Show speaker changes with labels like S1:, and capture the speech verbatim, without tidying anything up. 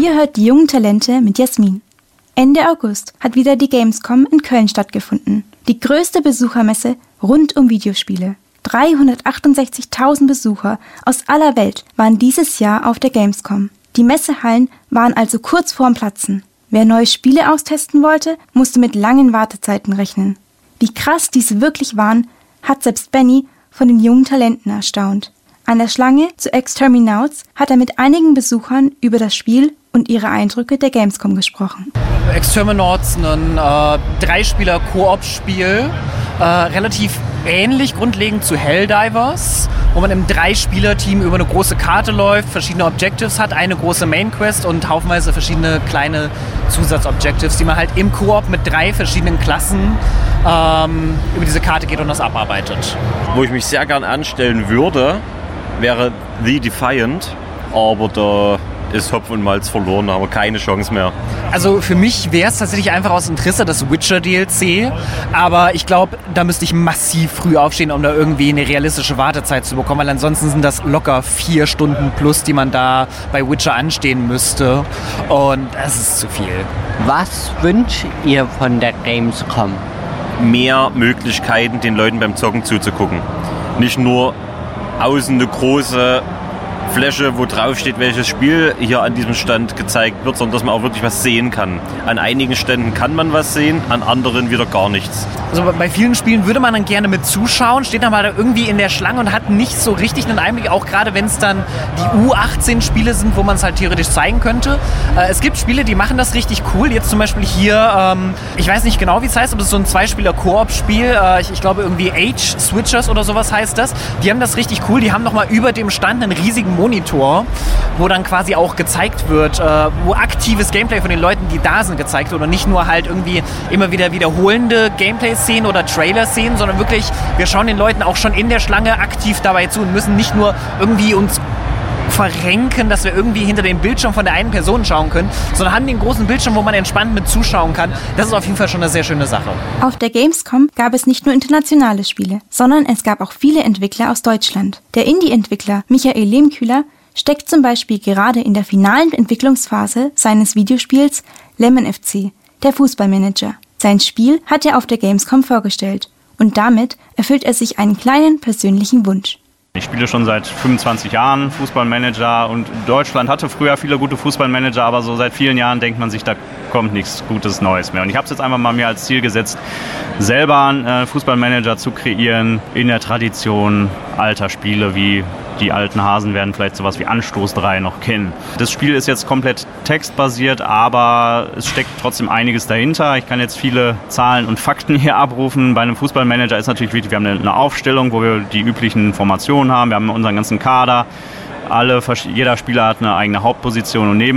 S1: Ihr hört die jungen Talente mit Jasmin. Ende August hat wieder die Gamescom in Köln stattgefunden. Die größte Besuchermesse rund um Videospiele. dreihundertachtundsechzigtausend Besucher aus aller Welt waren dieses Jahr auf der Gamescom. Die Messehallen waren also kurz vorm Platzen. Wer neue Spiele austesten wollte, musste mit langen Wartezeiten rechnen. Wie krass diese wirklich waren, hat selbst Benny von den jungen Talenten erstaunt. An der Schlange zu Exterminauts hat er mit einigen Besuchern über das Spiel und ihre Eindrücke der Gamescom gesprochen.
S2: Exterminauts, ein äh, Dreispieler-Koop-Spiel, äh, relativ ähnlich grundlegend zu Helldivers, wo man im Drei-Spieler-Team über eine große Karte läuft, verschiedene Objectives hat, eine große Main-Quest und haufenweise verschiedene kleine Zusatzobjectives, die man halt im Koop mit drei verschiedenen Klassen ähm, über diese Karte geht und das abarbeitet.
S3: Wo ich mich sehr gern anstellen würde, wäre The Defiant, aber da ist Hopf und Malz verloren, da haben wir keine Chance mehr.
S2: Also für mich wäre es tatsächlich einfach aus Interesse das Witcher-D L C, aber ich glaube, da müsste ich massiv früh aufstehen, um da irgendwie eine realistische Wartezeit zu bekommen, weil ansonsten sind das locker vier Stunden plus, die man da bei Witcher anstehen müsste und das ist zu viel.
S4: Was wünscht ihr von der Gamescom?
S3: Mehr Möglichkeiten, den Leuten beim Zocken zuzugucken. Nicht nur außen eine große Fläche, wo drauf steht, welches Spiel hier an diesem Stand gezeigt wird, sondern dass man auch wirklich was sehen kann. An einigen Ständen kann man was sehen, an anderen wieder gar nichts.
S2: Also bei vielen Spielen würde man dann gerne mit zuschauen, steht dann mal da irgendwie in der Schlange und hat nicht so richtig einen Einblick, auch gerade wenn es dann die U achtzehn Spiele sind, wo man es halt theoretisch zeigen könnte. Äh, es gibt Spiele, die machen das richtig cool. Jetzt zum Beispiel hier, ähm, ich weiß nicht genau, wie es heißt, aber es ist so ein Zweispieler-Koop-Spiel. Äh, ich, ich glaube irgendwie Age Switchers oder sowas heißt das. Die haben das richtig cool. Die haben nochmal über dem Stand einen riesigen Monitor, wo dann quasi auch gezeigt wird, äh, wo aktives Gameplay von den Leuten, die da sind, gezeigt wird und nicht nur halt irgendwie immer wieder wiederholende Gameplay-Szenen oder Trailer-Szenen, sondern wirklich, wir schauen den Leuten auch schon in der Schlange aktiv dabei zu und müssen nicht nur irgendwie uns verrenken, dass wir irgendwie hinter dem Bildschirm von der einen Person schauen können, sondern haben den großen Bildschirm, wo man entspannt mit zuschauen kann. Das ist auf jeden Fall schon eine sehr schöne Sache.
S1: Auf der Gamescom gab es nicht nur internationale Spiele, sondern es gab auch viele Entwickler aus Deutschland. Der Indie-Entwickler Michael Lehmkühler steckt zum Beispiel gerade in der finalen Entwicklungsphase seines Videospiels Lemon F C, der Fußballmanager. Sein Spiel hat er auf der Gamescom vorgestellt und damit erfüllt er sich einen kleinen persönlichen Wunsch.
S5: Ich spiele schon seit fünfundzwanzig Jahren Fußballmanager und Deutschland hatte früher viele gute Fußballmanager, aber so seit vielen Jahren denkt man sich, da kommt nichts Gutes Neues mehr. Und ich habe es jetzt einfach mal mir als Ziel gesetzt, selber einen äh, Fußballmanager zu kreieren in der Tradition alter Spiele wie die alten Hasen werden vielleicht sowas wie Anstoß drei noch kennen. Das Spiel ist jetzt komplett textbasiert, aber es steckt trotzdem einiges dahinter. Ich kann jetzt viele Zahlen und Fakten hier abrufen. Bei einem Fußballmanager ist natürlich wichtig, wir haben eine Aufstellung, wo wir die üblichen Formationen haben. Wir haben unseren ganzen Kader. Alle, jeder Spieler hat eine eigene Hauptposition und Neben